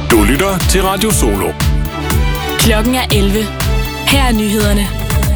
Du lytter til Radio Solo. Klokken er 11. Her er nyhederne.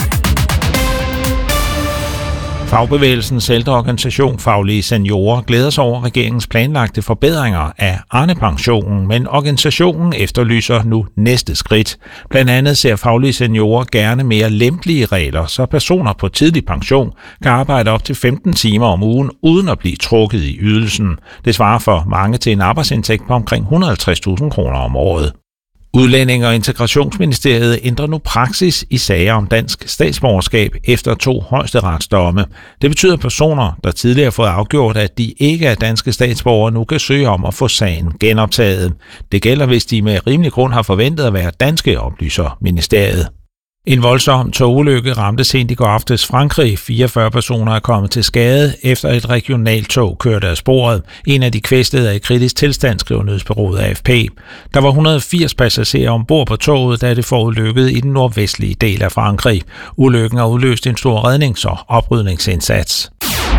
Fagbevægelsens ældreorganisation Faglige Seniorer glæder sig over regeringens planlagte forbedringer af Arne-pensionen, men organisationen efterlyser nu næste skridt. Blandt andet ser Faglige Seniorer gerne mere lempelige regler, så personer på tidlig pension kan arbejde op til 15 timer om ugen uden at blive trukket i ydelsen. Det svarer for mange til en arbejdsindtægt på omkring 150.000 kroner om året. Udlændinge- og Integrationsministeriet ændrer nu praksis i sager om dansk statsborgerskab efter 2 højesteretsdomme. Det betyder, at personer, der tidligere har fået afgjort, at de ikke er danske statsborgere, nu kan søge om at få sagen genoptaget. Det gælder, hvis de med rimelig grund har forventet at være danske, oplyser ministeriet. En voldsom togulykke ramte sent i går aftes Frankrig. 44 personer er kommet til skade, efter et regionalt tog kørte af sporet. En af de kvæstede er i kritisk tilstand, skriver nyhedsbureauet AFP. Der var 180 passagerer ombord på toget, da det forulykkede i den nordvestlige del af Frankrig. Ulykken har udløst en stor rednings- og oprydningsindsats.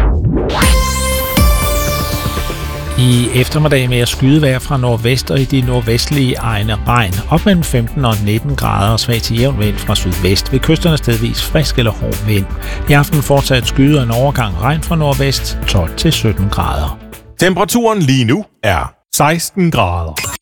I eftermiddag med at skyde vejr fra nordvest og i de nordvestlige egne regn. Op mellem 15 og 19 grader og svag til jævn vind fra sydvest. Ved kysterne stedvis frisk eller hård vind. I aften fortsat skyde og en overgang regn fra nordvest 12 til 17 grader. Temperaturen lige nu er 16 grader.